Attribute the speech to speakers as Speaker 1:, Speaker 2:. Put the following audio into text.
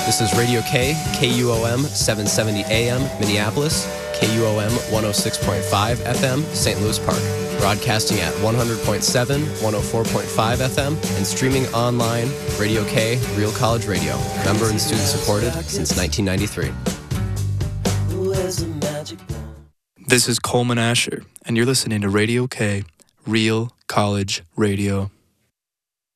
Speaker 1: This is Radio K, KUOM 770 AM, Minneapolis, KUOM 106.5 FM, St. Louis Park. Broadcasting at 100.7, 104.5 FM, and streaming online, Radio K, Real College Radio. Member and student supported since 1993.
Speaker 2: This is Coleman Asher, and you're listening to Radio K, Real College Radio.